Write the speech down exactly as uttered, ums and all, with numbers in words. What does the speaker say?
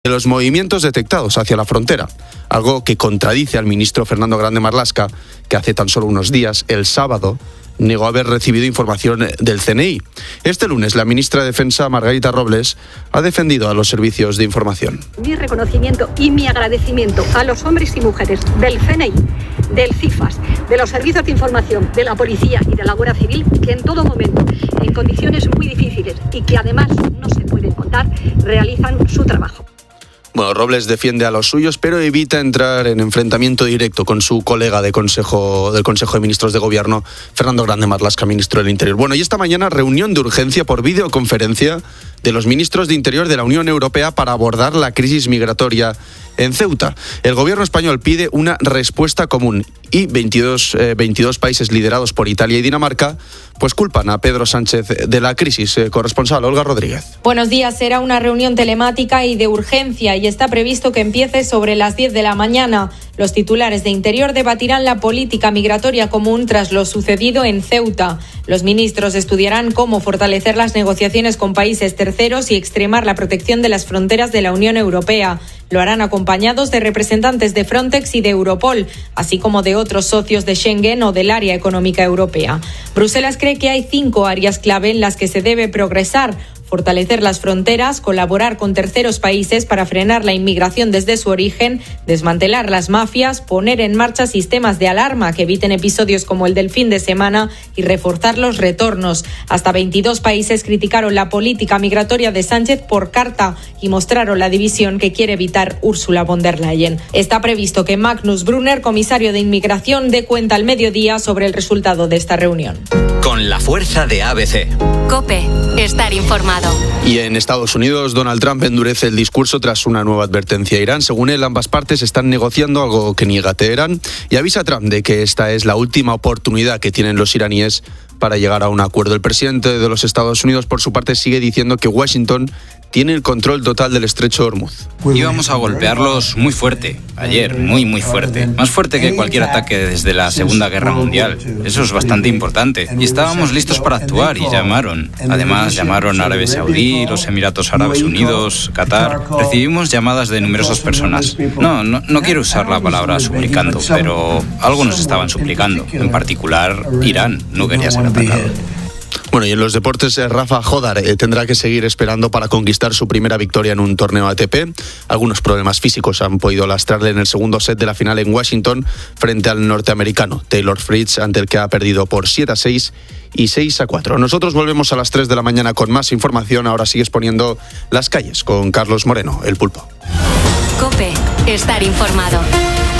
de los movimientos detectados hacia la frontera, algo que contradice al ministro Fernando Grande Marlaska, que hace tan solo unos días, el sábado, negó haber recibido información del C N I. Este lunes, la ministra de Defensa, Margarita Robles, ha defendido a los servicios de información. Mi reconocimiento y mi agradecimiento a los hombres y mujeres del C N I, del CIFAS, de los servicios de información, de la policía y de la Guardia Civil, que en todo momento, en condiciones muy difíciles y que además no se pueden contar, realizan su trabajo. Bueno, Robles defiende a los suyos, pero evita entrar en enfrentamiento directo con su colega de Consejo, del Consejo de Ministros de Gobierno, Fernando Grande Marlaska, ministro del Interior. Bueno, y esta mañana reunión de urgencia por videoconferencia de los ministros de Interior de la Unión Europea para abordar la crisis migratoria en Ceuta. El gobierno español pide una respuesta común y veintidós, eh, veintidós países liderados por Italia y Dinamarca pues culpan a Pedro Sánchez de la crisis. Eh, corresponsal Olga Rodríguez. Buenos días. Será una reunión telemática y de urgencia y está previsto que empiece sobre las diez de la mañana. Los titulares de Interior debatirán la política migratoria común tras lo sucedido en Ceuta. Los ministros estudiarán cómo fortalecer las negociaciones con países terceros y extremar la protección de las fronteras de la Unión Europea. Lo harán acompañados de representantes de Frontex y de Europol, así como de otros socios de Schengen o del área económica europea. Bruselas cree que hay cinco áreas clave en las que se debe progresar: fortalecer las fronteras, colaborar con terceros países para frenar la inmigración desde su origen, desmantelar las mafias, poner en marcha sistemas de alarma que eviten episodios como el del fin de semana y reforzar los retornos. Hasta veintidós países criticaron la política migratoria de Sánchez por carta y mostraron la división que quiere evitar Ursula von der Leyen. Está previsto que Magnus Brunner, comisario de Inmigración, dé cuenta al mediodía sobre el resultado de esta reunión. Con la fuerza de A B C. COPE. Estar informado. Y en Estados Unidos, Donald Trump endurece el discurso tras una nueva advertencia a Irán. Según él, ambas partes están negociando algo que niega Teherán y avisa a Trump de que esta es la última oportunidad que tienen los iraníes para llegar a un acuerdo. El presidente de los Estados Unidos, por su parte, sigue diciendo que Washington tiene el control total del estrecho de Hormuz. Íbamos a golpearlos muy fuerte, ayer, muy muy fuerte. Más fuerte que cualquier ataque desde la Segunda Guerra Mundial. Eso es bastante importante. Y estábamos listos para actuar y llamaron. Además, llamaron a Arabia Saudí, los Emiratos Árabes Unidos, Qatar. Recibimos llamadas de numerosas personas. No, no, no quiero usar la palabra suplicando, pero algo nos estaban suplicando. En particular, Irán no quería ser atacado. Bueno, y en los deportes, Rafa Jodar eh, tendrá que seguir esperando para conquistar su primera victoria en un torneo A T P. Algunos problemas físicos han podido lastrarle en el segundo set de la final en Washington frente al norteamericano Taylor Fritz, ante el que ha perdido por siete a seis y seis a cuatro. Nosotros volvemos a las tres de la mañana con más información. Ahora sigues poniendo las calles con Carlos Moreno, el Pulpo. COPE. Estar informado.